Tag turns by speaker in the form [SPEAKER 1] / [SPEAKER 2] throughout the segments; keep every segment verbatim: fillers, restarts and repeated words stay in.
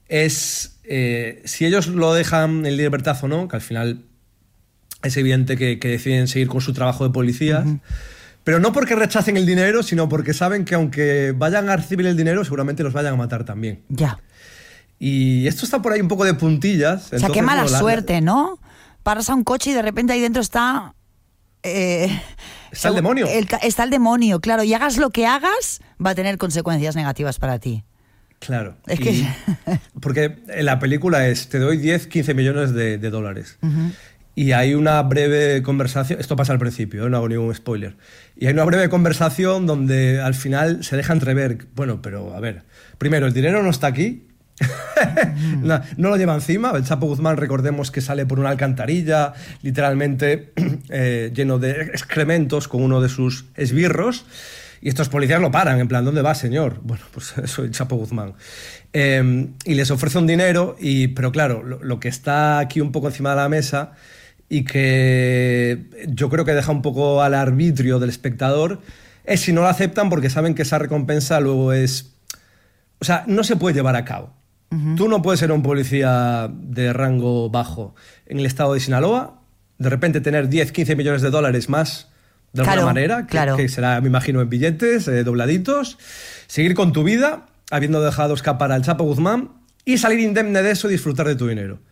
[SPEAKER 1] es eh, si ellos lo dejan en libertad o no, que al final es evidente que, que deciden seguir con su trabajo de policías, uh-huh. pero no porque rechacen el dinero, sino porque saben que aunque vayan a recibir el dinero, seguramente los vayan a matar también.
[SPEAKER 2] Ya.
[SPEAKER 1] Y esto está por ahí un poco de puntillas.
[SPEAKER 2] O sea,
[SPEAKER 1] entonces,
[SPEAKER 2] qué mala
[SPEAKER 1] no, la,
[SPEAKER 2] suerte, ¿no? Paras a un coche y de repente ahí dentro está... Eh,
[SPEAKER 1] está el demonio.
[SPEAKER 2] El, está el demonio, claro. Y hagas lo que hagas, va a tener consecuencias negativas para ti.
[SPEAKER 1] Claro.
[SPEAKER 2] Es que...
[SPEAKER 1] y, porque en la película es, te doy diez, quince millones de, de dólares. Uh-huh. Y hay una breve conversación, esto pasa al principio, ¿eh? No hago ningún spoiler. Y hay una breve conversación donde al final se deja entrever, bueno, pero a ver, primero, el dinero no está aquí. Mm. no, no lo lleva encima. El Chapo Guzmán, recordemos que sale por una alcantarilla literalmente eh, lleno de excrementos con uno de sus esbirros y estos policías lo paran en plan, ¿dónde va, señor? Bueno, pues soy el Chapo Guzmán. Eh, y les ofrece un dinero y, pero claro, lo, lo que está aquí un poco encima de la mesa y que yo creo que deja un poco al arbitrio del espectador es si no lo aceptan, porque saben que esa recompensa luego es, o sea, no se puede llevar a cabo. Uh-huh. Tú no puedes ser un policía de rango bajo en el estado de Sinaloa, de repente tener diez, quince millones de dólares más de
[SPEAKER 2] claro,
[SPEAKER 1] alguna manera, que,
[SPEAKER 2] claro.
[SPEAKER 1] que será, me imagino, en billetes eh, dobladitos, seguir con tu vida, habiendo dejado escapar al Chapo Guzmán y salir indemne de eso y disfrutar de tu dinero.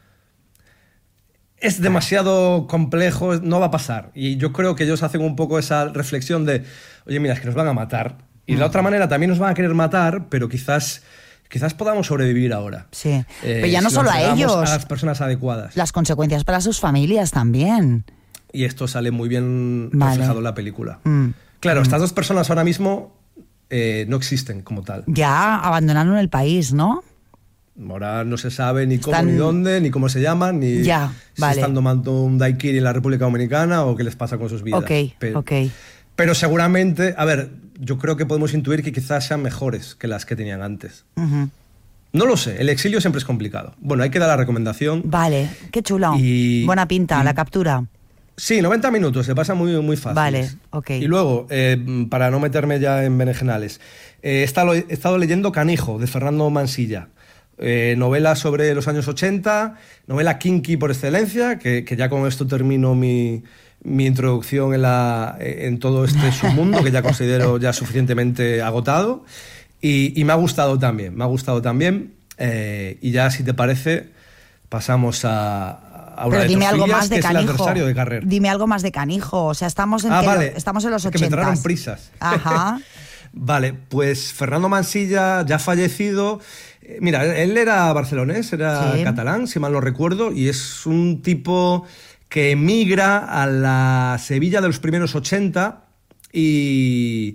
[SPEAKER 1] Es demasiado complejo, no va a pasar. Y yo creo que ellos hacen un poco esa reflexión de, oye, mira, es que nos van a matar. Y de la otra manera también nos van a querer matar, pero quizás... Quizás podamos sobrevivir ahora.
[SPEAKER 2] Sí, eh, pero ya no
[SPEAKER 1] si
[SPEAKER 2] solo a ellos.
[SPEAKER 1] A las personas adecuadas.
[SPEAKER 2] Las consecuencias para sus familias también.
[SPEAKER 1] Y esto sale muy bien
[SPEAKER 2] vale.
[SPEAKER 1] reflejado en la película.
[SPEAKER 2] Mm.
[SPEAKER 1] Claro,
[SPEAKER 2] mm.
[SPEAKER 1] estas dos personas ahora mismo eh, no existen como tal.
[SPEAKER 2] Ya abandonaron el país, ¿no?
[SPEAKER 1] Ahora no se sabe ni cómo,
[SPEAKER 2] están...
[SPEAKER 1] ni dónde, ni cómo se llaman, ni
[SPEAKER 2] ya,
[SPEAKER 1] si
[SPEAKER 2] vale.
[SPEAKER 1] están tomando un daiquiri en la República Dominicana o qué les pasa con sus vidas.
[SPEAKER 2] Ok,
[SPEAKER 1] pero,
[SPEAKER 2] ok.
[SPEAKER 1] Pero seguramente, a ver, yo creo que podemos intuir que quizás sean mejores que las que tenían antes.
[SPEAKER 2] Uh-huh.
[SPEAKER 1] No lo sé, el exilio siempre es complicado. Bueno, hay que dar la recomendación.
[SPEAKER 2] Vale, qué chulo. Y, Buena pinta, y, la captura.
[SPEAKER 1] Sí, noventa minutos, se pasa muy, muy fácil.
[SPEAKER 2] Vale, ok.
[SPEAKER 1] Y luego, eh, para no meterme ya en berenjenales, eh, he, estado, he estado leyendo Canijo, de Fernando Mansilla. Eh, novela sobre los años ochenta, novela kinky por excelencia, que, que ya con esto termino mi, mi introducción en, la, en todo este submundo, que ya considero ya suficientemente agotado. Y, y me ha gustado también, me ha gustado también. Eh, y ya, si te parece, pasamos a, a una
[SPEAKER 2] Pero
[SPEAKER 1] de
[SPEAKER 2] dime
[SPEAKER 1] tus
[SPEAKER 2] algo
[SPEAKER 1] fillas,
[SPEAKER 2] más de
[SPEAKER 1] que
[SPEAKER 2] Canijo.
[SPEAKER 1] es el adversario de Carrer.
[SPEAKER 2] Dime algo más de Canijo. O sea, estamos en,
[SPEAKER 1] ah,
[SPEAKER 2] que
[SPEAKER 1] vale.
[SPEAKER 2] lo, estamos en los
[SPEAKER 1] es
[SPEAKER 2] ochentas.
[SPEAKER 1] Que me trajeron prisas.
[SPEAKER 2] Ajá.
[SPEAKER 1] Vale, pues Fernando Mansilla, ya fallecido. Eh, mira, él era barcelonés, era sí. catalán, si mal no recuerdo, y es un tipo que emigra a la Sevilla de los primeros ochenta y...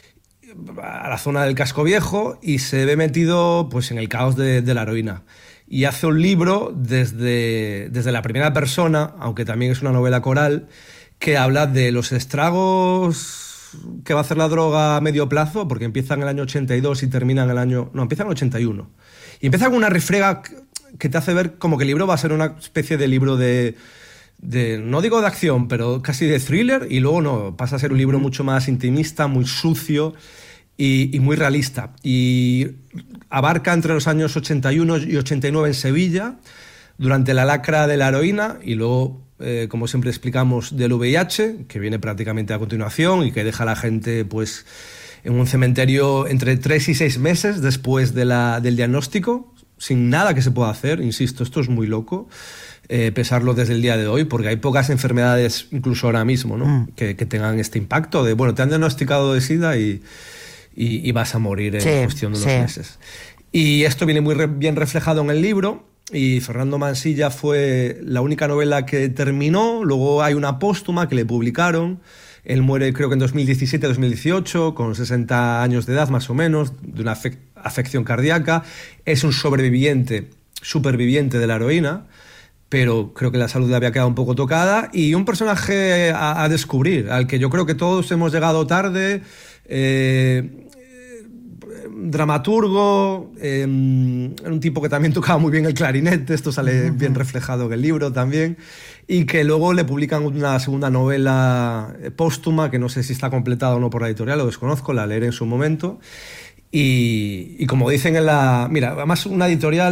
[SPEAKER 1] a la zona del Casco Viejo y se ve metido pues, en el caos de, de la heroína. Y hace un libro desde, desde la primera persona, aunque también es una novela coral, que habla de los estragos que va a hacer la droga a medio plazo, porque empieza en el año ochenta y dos y termina en el año... No, empieza en el ochenta y uno. Y empieza con una refrega que te hace ver como que el libro va a ser una especie de libro de... De, no digo de acción, pero casi de thriller, y luego no, pasa a ser un libro mucho más intimista, muy sucio y, y muy realista. Y abarca entre los años ochenta y uno y ochenta y nueve en Sevilla, durante la lacra de la heroína, y luego, eh, como siempre explicamos, del V I H, que viene prácticamente a continuación y que deja a la gente pues, en un cementerio entre tres y seis meses después de la, del diagnóstico, sin nada que se pueda hacer. Insisto, esto es muy loco. Eh, pesarlo desde el día de hoy, porque hay pocas enfermedades, incluso ahora mismo, ¿no? mm. que, que tengan este impacto de, bueno, te han diagnosticado de SIDA y, y, y vas a morir en sí, cuestión de unos sí. meses. Y esto viene muy re, bien reflejado en el libro, y Fernando Mansilla fue la única novela que terminó. Luego hay una póstuma que le publicaron. Él muere creo que en dos mil diecisiete dos mil dieciocho, con sesenta años de edad más o menos, de una afec- afección cardíaca. Es un sobreviviente, superviviente de la heroína, pero creo que la salud le había quedado un poco tocada, y un personaje a, a descubrir, al que yo creo que todos hemos llegado tarde, eh, dramaturgo, eh, un tipo que también tocaba muy bien el clarinete, esto sale uh-huh. bien reflejado en el libro también, y que luego le publican una segunda novela póstuma, que no sé si está completada o no por la editorial, lo desconozco, la leeré en su momento. Y, y como dicen en la... Mira, además una editorial